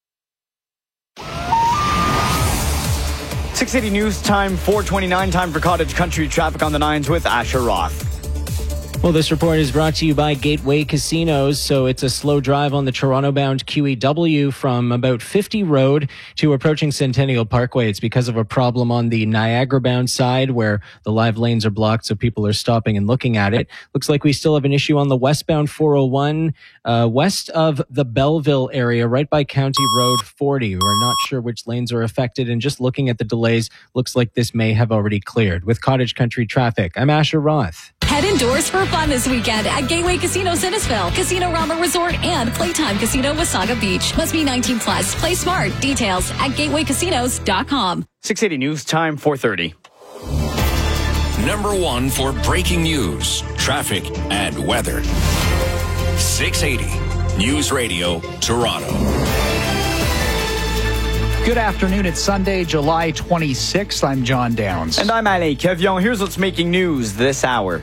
680 News Time, 4:29, time for Cottage Country traffic on the 9s with Asher Roth. Well, this report is brought to you by Gateway Casinos. So it's a slow drive on the Toronto-bound QEW from about 50 Road to approaching Centennial Parkway. It's because of a problem on the Niagara-bound side where the live lanes are blocked, so people are stopping and looking at it. Looks like we still have an issue on the westbound 401, west of the Belleville area, right by County Road 40. We're not sure which lanes are affected, and just looking at the delays, looks like this may have already cleared. With Cottage Country traffic, I'm Asher Roth. Head indoors for fun this weekend at Gateway Casino Sinnesville, Casino Rama Resort, and Playtime Casino Wasaga Beach. Must be 19 plus. Play smart. Details at gatewaycasinos.com. 680 News Time, 4:30. Number 1 for breaking news, traffic, and weather. 680 News Radio, Toronto. Good afternoon. It's Sunday, July 26th. I'm John Downs. And I'm Alain Kevion. Here's what's making news this hour.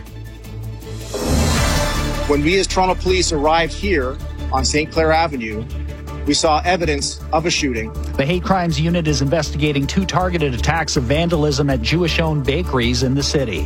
When we as Toronto Police arrived here on St. Clair Avenue, we saw evidence of a shooting. The Hate Crimes Unit is investigating 2 targeted attacks of vandalism at Jewish-owned bakeries in the city.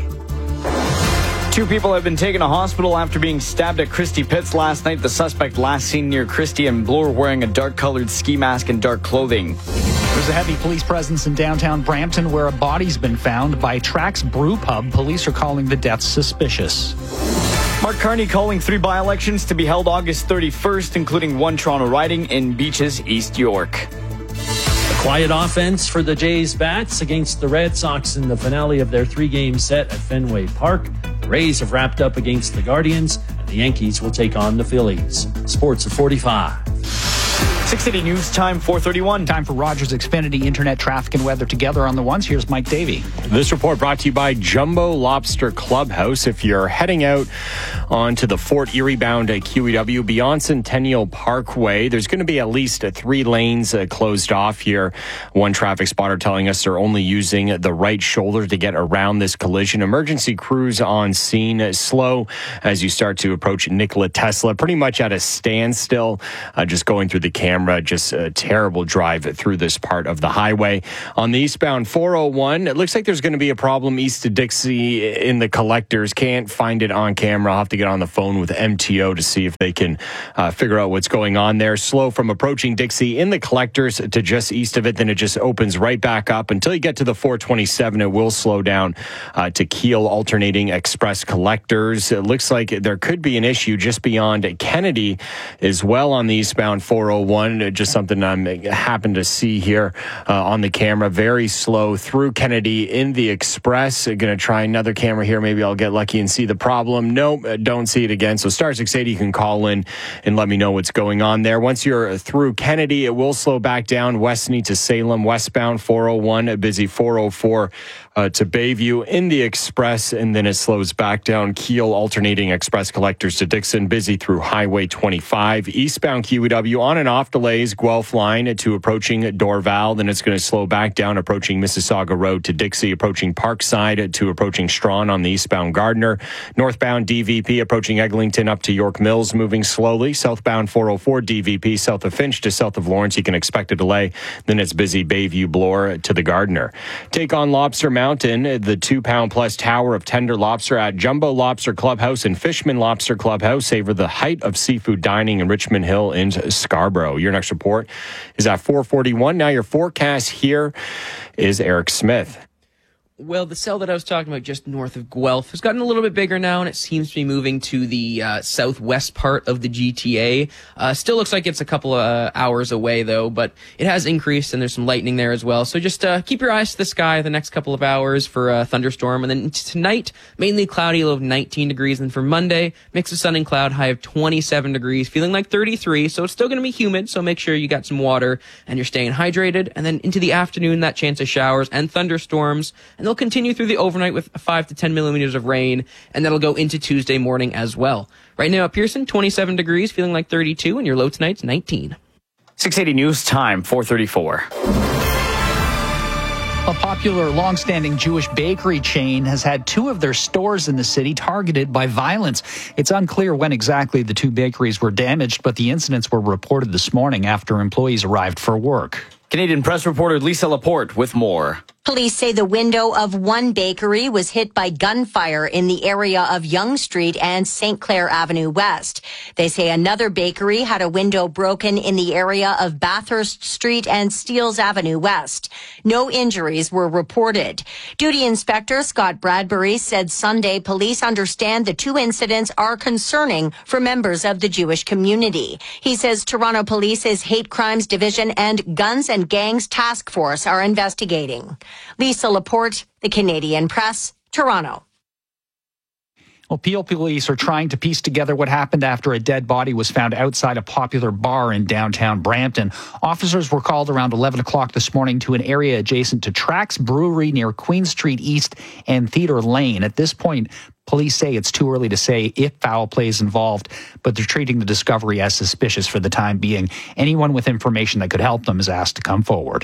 2 people have been taken to hospital after being stabbed at Christie Pits last night. The suspect last seen near Christie and Bloor wearing a dark-colored ski mask and dark clothing. There's a heavy police presence in downtown Brampton where a body's been found by Trax Brew Pub. Police are calling the death suspicious. Mark Carney calling 3 by-elections to be held August 31st, including 1 Toronto riding in Beaches, East York. Quiet offense for the Jays Bats against the Red Sox in the finale of their 3-game set at Fenway Park. The Rays have wrapped up against the Guardians, and the Yankees will take on the Phillies. Sports at 45. 680 News Time, 4:31. Time for Rogers Xfinity Internet Traffic and Weather together on the ones. Here's Mike Davey. This report brought to you by Jumbo Lobster Clubhouse. If you're heading out onto the Fort Erie bound at QEW beyond Centennial Parkway, there's going to be at least 3 lanes closed off here. One traffic spotter telling us they're only using the right shoulder to get around this collision. Emergency crews on scene, slow as you start to approach Nikola Tesla, pretty much at a standstill, just going through the camera. Just a terrible drive through this part of the highway. On the eastbound 401, it looks like there's going to be a problem east of Dixie in the collectors. Can't find it on camera. I'll have to get on the phone with MTO to see if they can figure out what's going on there. Slow from approaching Dixie in the collectors to just east of it. Then it just opens right back up. Until you get to the 427, it will slow down to Kiel alternating express collectors. It looks like there could be an issue just beyond Kennedy as well on the eastbound 401. Just something I happen to see here on the camera. Very slow through Kennedy in the express. Going to try another camera here. Maybe I'll get lucky and see the problem. Nope, don't see it again. So star 680, you can call in and let me know what's going on there. Once you're through Kennedy, it will slow back down Westney to Salem, westbound 401, a busy 404 to Bayview in the express, and then it slows back down Kiel alternating express collectors to Dixon, busy through Highway 25. Eastbound QEW on and off delays, Guelph line to approaching Dorval, then it's going to slow back down approaching Mississauga Road to Dixie, approaching Parkside to approaching Strawn on the eastbound Gardner. Northbound DVP approaching Eglinton up to York Mills, moving slowly. Southbound 404 DVP south of Finch to south of Lawrence, you can expect a delay. Then it's busy Bayview Bloor to the Gardner. Take on Lobster Mountain, the 2-pound plus tower of tender lobster at Jumbo Lobster Clubhouse and Fishman Lobster Clubhouse. Savor the height of seafood dining in Richmond Hill in Scarborough. Your next report is at 4:41. Now your forecast here is Eric Smith. Well, the cell that I was talking about just north of Guelph has gotten a little bit bigger now, and it seems to be moving to the southwest part of the GTA. Still looks like it's a couple of hours away, though, but it has increased, and there's some lightning there as well. So just keep your eyes to the sky the next couple of hours for a thunderstorm. And then tonight, mainly cloudy, low of 19 degrees. And for Monday, mix of sun and cloud, high of 27 degrees, feeling like 33. So it's still going to be humid, so make sure you got some water and you're staying hydrated. And then into the afternoon, that chance of showers and thunderstorms. And they'll continue through the overnight with 5 to 10 millimeters of rain, and that'll go into Tuesday morning as well. Right now at Pearson, 27 degrees, feeling like 32, and your low tonight's 19. 680 News Time, 4:34. A popular long-standing Jewish bakery chain has had 2 of their stores in the city targeted by violence. It's unclear when exactly the 2 bakeries were damaged, but the incidents were reported this morning after employees arrived for work. Canadian Press reporter Lisa Laporte with more. Police say the window of one bakery was hit by gunfire in the area of Yonge Street and St. Clair Avenue West. They say another bakery had a window broken in the area of Bathurst Street and Steeles Avenue West. No injuries were reported. Duty Inspector Scott Bradbury said Sunday police understand the 2 incidents are concerning for members of the Jewish community. He says Toronto Police's Hate Crimes Division and Guns and Gangs Task Force are investigating. Lisa Laporte, The Canadian Press, Toronto. Well, Peel police are trying to piece together what happened after a dead body was found outside a popular bar in downtown Brampton. Officers were called around 11 o'clock this morning to an area adjacent to Trax Brewery near Queen Street East and Theatre Lane. At this point, police say it's too early to say if foul play is involved, but they're treating the discovery as suspicious for the time being. Anyone with information that could help them is asked to come forward.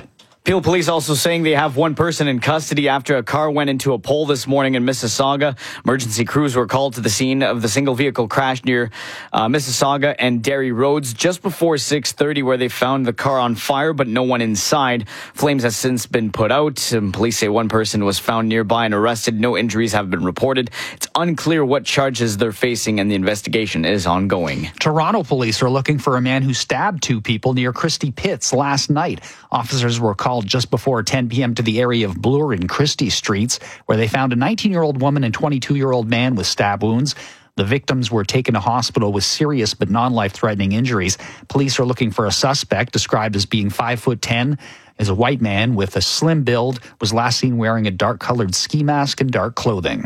Peel Police also saying they have one person in custody after a car went into a pole this morning in Mississauga. Emergency crews were called to the scene of the single vehicle crash near Mississauga and Derry Roads just before 6:30, where they found the car on fire but no one inside. Flames has since been put out. Police say one person was found nearby and arrested. No injuries have been reported. It's unclear what charges they're facing and the investigation is ongoing. Toronto police are looking for a man who stabbed two people near Christie Pitts last night. Officers were called just before 10 p.m. to the area of Bloor and Christie Streets, where they found a 19-year-old woman and 22-year-old man with stab wounds. The victims were taken to hospital with serious but non-life-threatening injuries. Police are looking for a suspect described as being 5'10", is a white man with a slim build, was last seen wearing a dark-colored ski mask and dark clothing.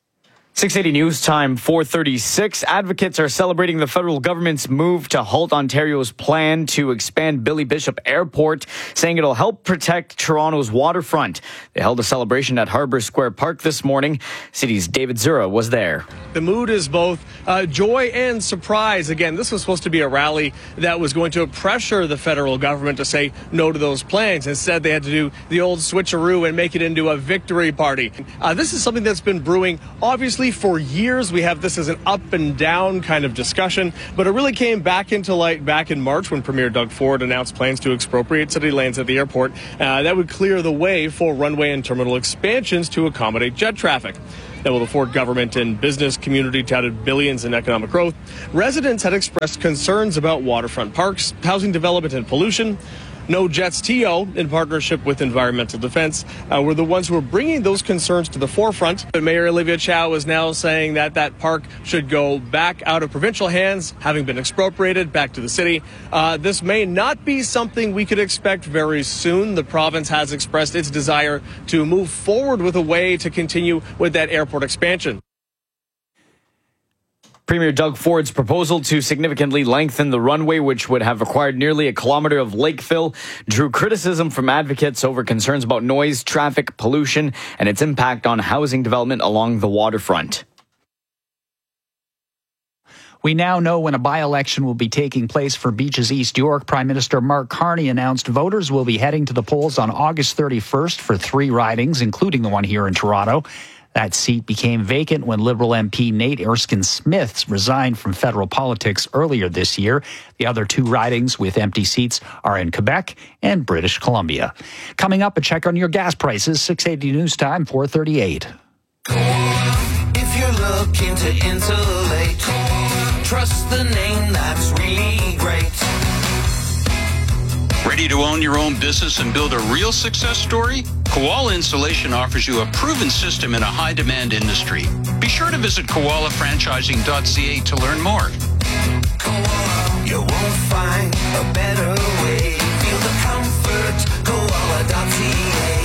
680 News Time, 4:36. Advocates are celebrating the federal government's move to halt Ontario's plan to expand Billy Bishop Airport, saying it'll help protect Toronto's waterfront. They held a celebration at Harbour Square Park this morning. City's David Zura was there. The mood is both joy and surprise. Again, this was supposed to be a rally that was going to pressure the federal government to say no to those plans. Instead, they had to do the old switcheroo and make it into a victory party. This is something that's been brewing, obviously, for years. We have this as an up and down kind of discussion, but it really came back into light back in March when Premier Doug Ford announced plans to expropriate city lands at the airport. That would clear the way for runway and terminal expansions to accommodate jet traffic. Now, while the Ford government and business community touted billions in economic growth, residents had expressed concerns about waterfront parks, housing development, and pollution. No Jets TO, in partnership with Environmental Defense, were the ones who were bringing those concerns to the forefront. But Mayor Olivia Chow is now saying that that park should go back out of provincial hands, having been expropriated back to the city. This may not be something we could expect very soon. The province has expressed its desire to move forward with a way to continue with that airport expansion. Premier Doug Ford's proposal to significantly lengthen the runway, which would have required nearly a kilometre of lake fill, drew criticism from advocates over concerns about noise, traffic, pollution, and its impact on housing development along the waterfront. We now know when a by-election will be taking place for Beaches East York. Prime Minister Mark Carney announced voters will be heading to the polls on August 31st for 3 ridings, including the one here in Toronto. That seat became vacant when Liberal MP Nate Erskine-Smith resigned from federal politics earlier this year. The other 2 ridings with empty seats are in Quebec and British Columbia. Coming up, a check on your gas prices, 680 News Time, 4:38. If you're looking to insulate, trust the name that's really great. Ready to own your own business and build a real success story? Koala Installation offers you a proven system in a high-demand industry. Be sure to visit koalafranchising.ca to learn more. Koala, you won't find a better way. Feel the comfort, koala.ca.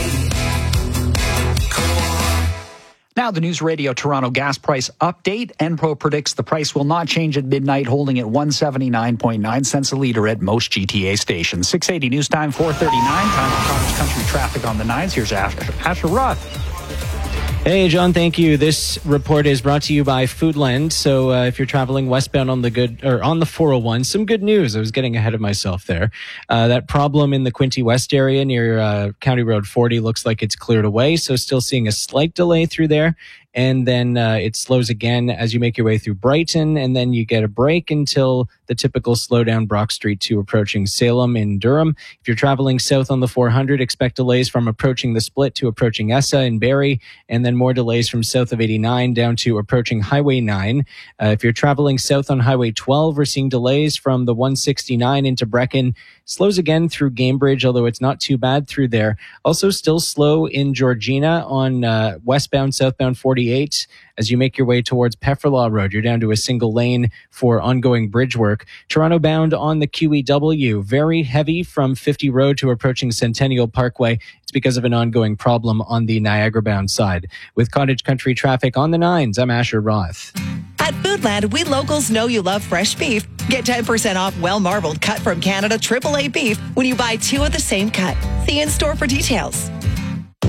Now the News Radio Toronto gas price update. Enpro predicts the price will not change at midnight, holding at 179.9 cents a litre at most GTA stations. 680 News Time, 4:39. Time for Cottage Country traffic on the 9s. Here's Asher Roth. Hey, John, thank you. This report is brought to you by Foodland. So if you're traveling westbound on the 401, some good news. I was getting ahead of myself there. That problem in the Quinte West area near County Road 40 looks like it's cleared away. So still seeing a slight delay through there. And then it slows again as you make your way through Brighton, and then you get a break until the typical slowdown Brock Street 2 approaching Salem in Durham. If you're traveling south on the 400, expect delays from approaching the split to approaching Essa in Barrie, and then more delays from south of 89 down to approaching Highway 9. If you're traveling south on Highway 12, we're seeing delays from the 169 into Brecon. Slows again through Gamebridge, although it's not too bad through there. Also still slow in Georgina on westbound, southbound 48. As you make your way towards Pefferlaw Road, you're down to a single lane for ongoing bridge work. Toronto bound on the QEW, very heavy from 50 Road to approaching Centennial Parkway. It's because of an ongoing problem on the Niagara bound side. With Cottage Country traffic on the 9s, I'm Asher Roth. At Foodland, we locals know you love fresh beef. Get 10% off well-marbled cut from Canada AAA beef when you buy 2 of the same cut. See you in store for details.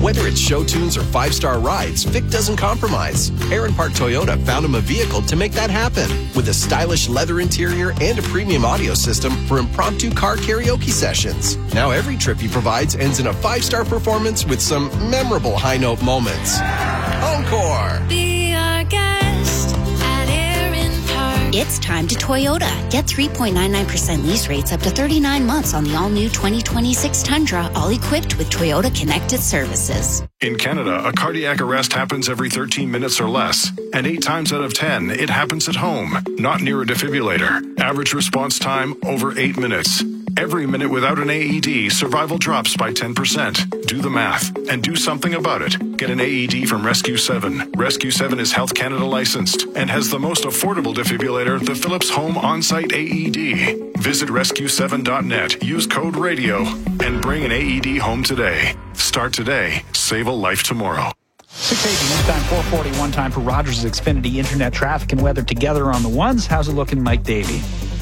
Whether it's show tunes or 5-star rides, Vic doesn't compromise. Aaron Park Toyota found him a vehicle to make that happen, with a stylish leather interior and a premium audio system for impromptu car karaoke sessions. Now every trip he provides ends in a 5-star performance with some memorable high-note moments. Encore! Be our guest at Aaron Park. It's time to Toyota. Get 3.99% lease rates up to 39 months on the all-new 2026 Tundra, all equipped with Toyota Connected Services. In Canada, a cardiac arrest happens every 13 minutes or less, and 8 times out of 10, it happens at home, not near a defibrillator. Average response time, over 8 minutes. Every minute without an AED, survival drops by 10%. Do the math and do something about it. Get an AED from Rescue 7. Rescue 7 is Health Canada licensed and has the most affordable defibrillator, the Philips Home On-Site AED. Visit rescue7.net, use code RADIO, and bring an AED home today. Start today. Save a life tomorrow. 6:80 news time, 4:41 time for Rogers Xfinity Internet traffic and weather together on the ones. How's it looking, Mike Davey?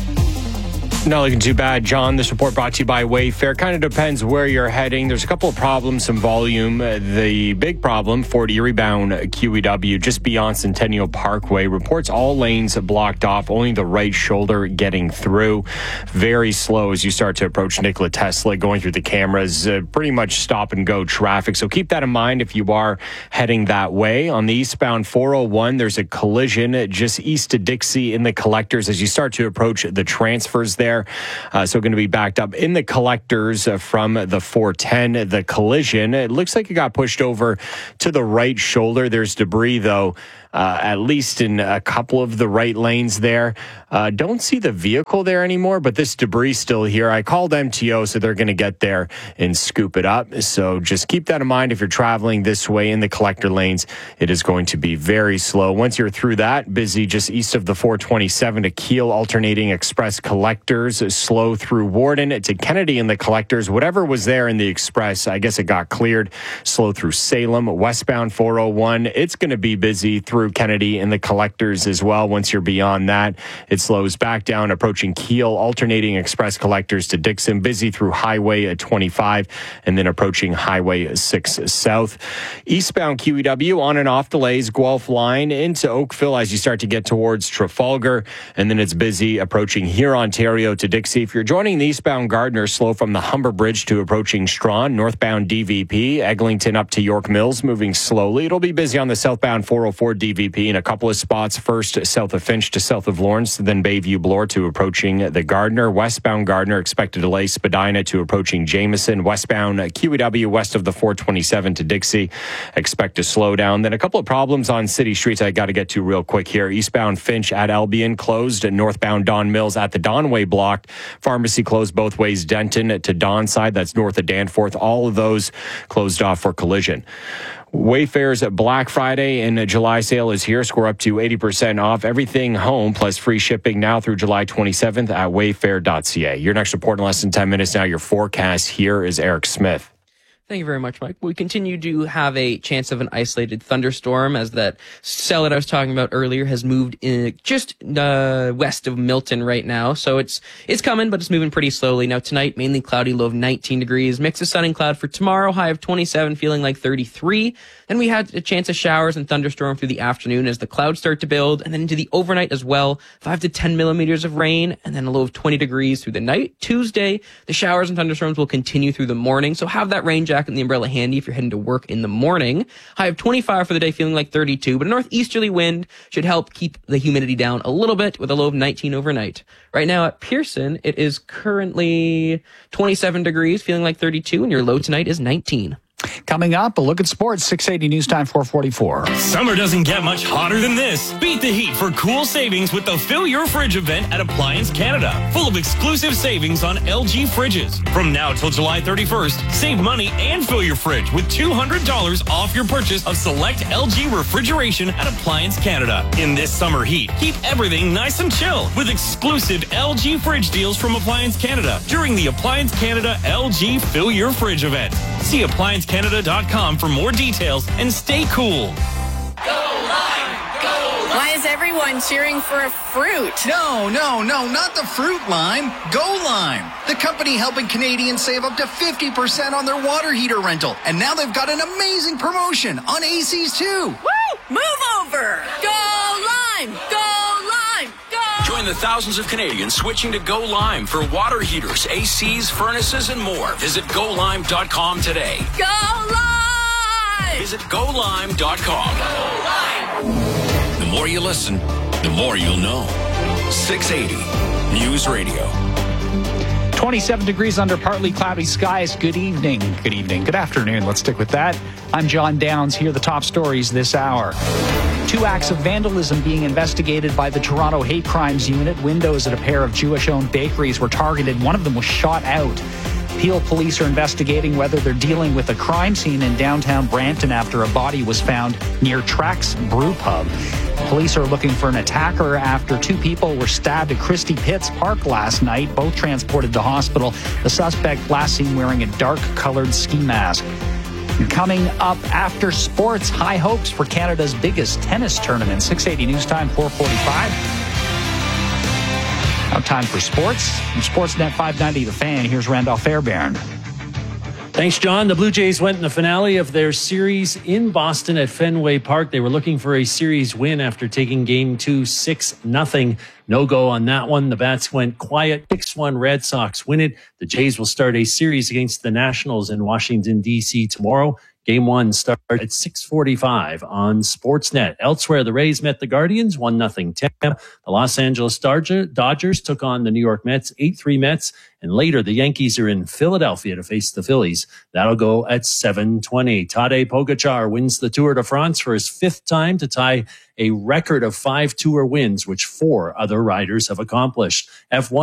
Not looking too bad, John. This report brought to you by Wayfair. Kind of depends where you're heading. There's a couple of problems, some volume. The big problem, Fort Erie bound QEW, just beyond Centennial Parkway. Reports all lanes blocked off, only the right shoulder getting through. Very slow as you start to approach Nikola Tesla, going through the cameras. Pretty much stop and go traffic. So keep that in mind if you are heading that way. On the eastbound 401, there's a collision just east of Dixie in the collectors as you start to approach the transfers there. So going to be backed up in the collectors from the 410. The collision, it looks like it got pushed over to the right shoulder. There's debris, though, at least in a couple of the right lanes there. Don't see the vehicle there anymore, but this debris still here. I called MTO, so they're going to get there and scoop it up. So just keep that in mind if you're traveling this way in the collector lanes. It is going to be very slow. Once you're through that, busy just east of the 427 to Kiel, alternating express collectors. Slow through Warden to Kennedy in the collectors. Whatever was there in the express, I guess it got cleared. Slow through Salem, westbound 401. It's going to be busy through Kennedy in the collectors as well. Once you're beyond that, it slows back down, approaching Kiel, alternating express collectors to Dixon. Busy through Highway 25 and then approaching Highway 6 South. Eastbound QEW on and off delays, Guelph line into Oakville as you start to get towards Trafalgar. And then it's busy approaching here, Ontario to Dixie. If you're joining the eastbound Gardner, slow from the Humber Bridge to approaching Strawn, northbound DVP, Eglinton up to York Mills, moving slowly. It'll be busy on the southbound 404 DVP in a couple of spots. First, south of Finch to south of Lawrence, then Bayview Bloor to approaching the Gardner. Westbound Gardner, expected delay, Spadina to approaching Jameson. Westbound QEW west of the 427 to Dixie, expect to slow down. Then a couple of problems on city streets I got to get to real quick here. Eastbound Finch at Albion closed, and northbound Don Mills at the Donway blocked. Pharmacy closed both ways, Denton to Donside, that's north of Danforth. All of those closed off for collision. Wayfair's Black Friday and July sale is here. Score up to 80% off everything home, plus free shipping now through July 27th at wayfair.ca. Your next report in less than 10 minutes now. Your forecast here is Eric Smith. Thank you very much, Mike. We continue to have a chance of an isolated thunderstorm as that cell that I was talking about earlier has moved in just west of Milton right now. So it's coming, but it's moving pretty slowly. Now tonight, mainly cloudy, low of 19 degrees. Mix of sun and cloud for tomorrow, high of 27, feeling like 33. Then we had a chance of showers and thunderstorm through the afternoon as the clouds start to build, and then into the overnight as well, 5 to 10 millimeters of rain, and then a low of 20 degrees through the night. Tuesday, the showers and thunderstorms will continue through the morning, so have that rain jacket and the umbrella handy if you're heading to work in the morning. High of 25 for the day, feeling like 32, but a northeasterly wind should help keep the humidity down a little bit with a low of 19 overnight. Right now at Pearson, it is currently 27 degrees, feeling like 32, and your low tonight is 19. Coming up, a look at sports, 680 News Time 444. Summer doesn't get much hotter than this. Beat the heat for cool savings with the Fill Your Fridge event at Appliance Canada. Full of exclusive savings on LG fridges. From now till July 31st, save money and fill your fridge with $200 off your purchase of select LG refrigeration at Appliance Canada. In this summer heat, keep everything nice and chill with exclusive LG fridge deals from Appliance Canada during the Appliance Canada LG Fill Your Fridge event. See appliancecanada.com for more details and stay cool. Why is everyone cheering for a fruit. No, not the fruit lime. Go Lime, the company helping Canadians save up to 50% on their water heater rental. And now they've got an amazing promotion on ACs too. Woo! Move over! Go Lime! Go Lime! Go! Join the thousands of Canadians switching to Go Lime for water heaters, ACs, furnaces, and more. Visit GoLime.com today. Go Lime! Visit GoLime.com. Go Lime! The more you listen, the more you'll know. 680 News Radio. 27 degrees under partly cloudy skies. Good evening. Good evening. Good afternoon. Let's stick with that. I'm John Downs. Here are the top stories this hour. 2 acts of vandalism being investigated by the Toronto Hate Crimes Unit. Windows at a pair of Jewish-owned bakeries were targeted. One of them was shot out. Peel police are investigating whether they're dealing with a crime scene in downtown Brampton after a body was found near Trax Brew Pub. Police are looking for an attacker after 2 people were stabbed at Christie Pitts Park last night, both transported to hospital. The suspect last seen wearing a dark-colored ski mask. And coming up after sports, high hopes for Canada's biggest tennis tournament. 680 News Time, 4:45. Now time for sports. From Sportsnet 590 The Fan, here's Randolph Fairbairn. Thanks, John. The Blue Jays went in the finale of their series in Boston at Fenway Park. They were looking for a series win after taking Game 2 6-0. No go on that one. The bats went quiet. 6-1 Red Sox win it. The Jays will start a series against the Nationals in Washington, D.C. tomorrow. Game 1 starts at 6:45 on Sportsnet. Elsewhere, the Rays met the Guardians, 1-0 Tampa. The Los Angeles Dodgers took on the New York Mets, 8-3 Mets. And later, the Yankees are in Philadelphia to face the Phillies. That'll go at 7:20. Tadej Pogačar wins the Tour de France for his 5th time to tie a record of 5 Tour wins, which 4 other riders have accomplished. F1